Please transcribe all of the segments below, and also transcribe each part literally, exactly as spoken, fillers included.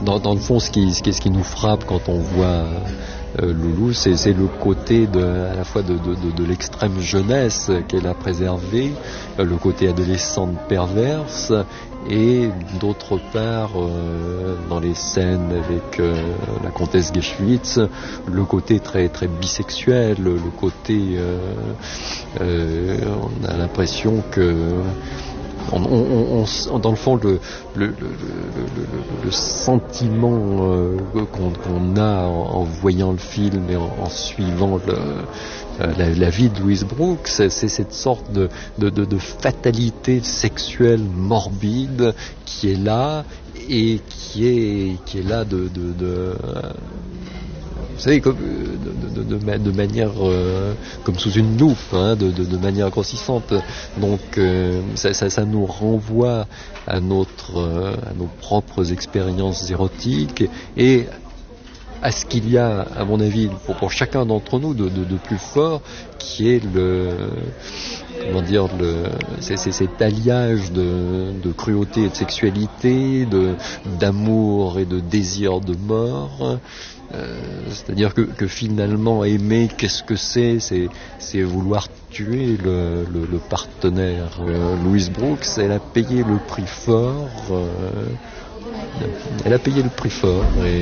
dans, dans le fond, ce qui, ce qui, ce qui nous frappe quand on voit euh, Loulou, c'est, c'est le côté de, à la fois de, de, de, de l'extrême jeunesse qu'elle a préservé, euh, le côté adolescente perverse, et d'autre part, euh, dans les scènes avec euh, la comtesse Geschwitz, le côté très très bisexuel, le côté, euh, euh, on a l'impression que On, on, on, dans le fond, le, le, le, le, le sentiment euh, qu'on, qu'on a en, en voyant le film et en, en suivant le, euh, la, la vie de Louise Brooks, c'est, c'est cette sorte de, de, de, de fatalité sexuelle morbide qui est là et qui est, qui est là de... de, de euh, vous savez, comme, de, de, de, de manière euh, comme sous une loupe, hein, de, de, de manière grossissante. Donc euh, ça, ça, ça nous renvoie à, notre, euh, à nos propres expériences érotiques et à ce qu'il y a, à mon avis, pour, pour chacun d'entre nous, de, de, de plus fort, qui est le... comment dire, le, c'est, c'est cet alliage de, de cruauté et de sexualité, de, d'amour et de désir de mort. Euh, c'est-à-dire que, que finalement aimer, qu'est-ce que c'est, c'est, c'est vouloir tuer le, le, le partenaire. Euh, Louise Brooks, elle a payé le prix fort, euh, elle a payé le prix fort et,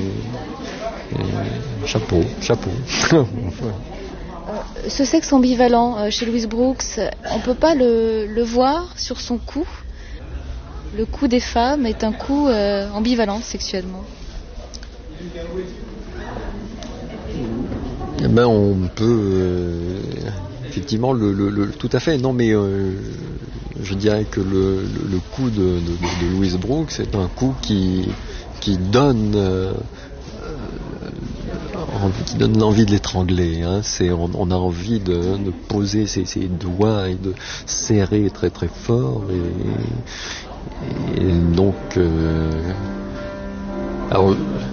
et chapeau, chapeau. Ce sexe ambivalent euh, chez Louise Brooks, on peut pas le, le voir sur son cou. Le cou des femmes est un cou euh, ambivalent sexuellement. Eh ben, on peut euh, effectivement le, le, le tout à fait. Non, mais euh, je dirais que le, le, le coup de, de, de Louise Brooks c'est un coup qui qui donne euh, qui donne l'envie de l'étrangler. Hein. C'est on, on a envie de, de poser ses, ses doigts et de serrer très très fort et, et donc. Euh, Alors,